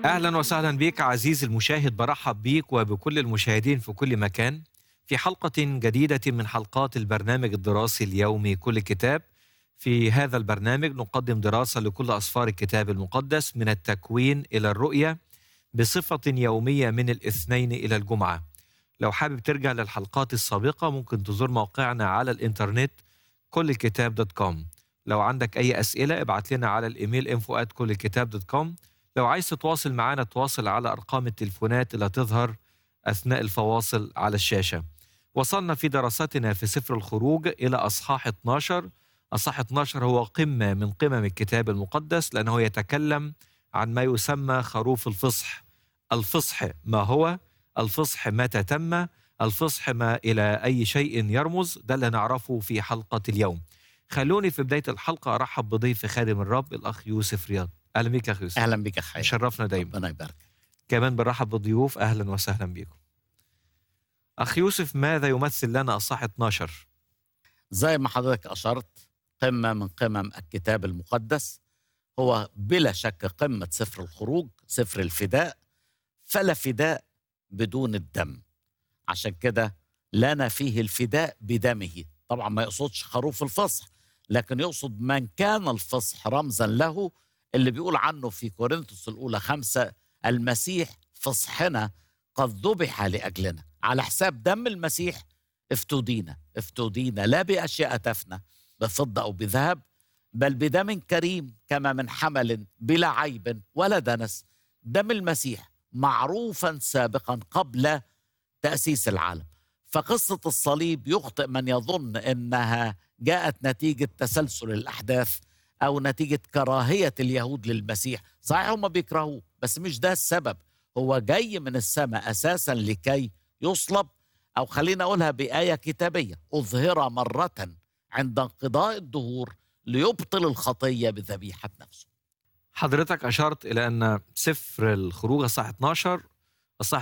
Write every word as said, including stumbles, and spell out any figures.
أهلا وسهلا بك عزيزي المشاهد، برحب بيك وبكل المشاهدين في كل مكان في حلقة جديدة من حلقات البرنامج الدراسي اليومي كل كتاب. في هذا البرنامج نقدم دراسة لكل أسفار الكتاب المقدس من التكوين إلى الرؤية بصفة يومية من الاثنين إلى الجمعة. لو حابب ترجع للحلقات السابقة ممكن تزور موقعنا على الإنترنت كل الكتاب دوت كوم. لو عندك أي أسئلة ابعت لنا على الإيميل info at كل الكتاب دوت كوم. لو عايز تتواصل معنا تواصل على أرقام التليفونات اللي هتظهر أثناء الفواصل على الشاشة. وصلنا في دراستنا في سفر الخروج إلى أصحاح اثناشر. أصحاح اثناشر هو قمة من قمم الكتاب المقدس لأنه يتكلم عن ما يسمى خروف الفصح. الفصح ما هو؟ الفصح متى تم؟ الفصح ما إلى أي شيء يرمز؟ ده اللي نعرفه في حلقة اليوم. خلوني في بداية الحلقة أرحب بضيف خادم الرب الأخ يوسف رياض. أهلا بك يا أخ يوسف. اهلا بك يا خير. شرفنا دايما. ربنا يبارك. كمان بنرحب بالضيوف، أهلا وسهلا بكم. أخ يوسف، ماذا يمثل لنا أصحاح اثناشر؟ زي ما حضرتك اشرت، قمه من قمم الكتاب المقدس، هو بلا شك قمه سفر الخروج، سفر الفداء. فلا فداء بدون الدم، عشان كده لنا فيه الفداء بدمه. طبعا ما يقصدش خروف الفصح، لكن يقصد من كان الفصح رمزا له، اللي بيقول عنه في كورنثوس الأولى خمسة: المسيح فصحنا قد ذبح لأجلنا، على حساب دم المسيح افتدينا. افتدينا لا بأشياء تفنى بفضة أو بذهب، بل بدم كريم كما من حمل بلا عيب ولا دنس، دم المسيح معروفا سابقا قبل تأسيس العالم. فقصة الصليب يخطئ من يظن أنها جاءت نتيجة تسلسل الأحداث أو نتيجة كراهية اليهود للمسيح. صحيح هم بيكرهوه، بس مش ده السبب. هو جاي من السماء أساسا لكي يصلب، أو خلينا أقولها بآية كتابية: أظهر مرة عند انقضاء الدهور ليبطل الخطية بذبيحة نفسه. حضرتك أشرت إلى أن سفر الخروج أصحاح اثناشر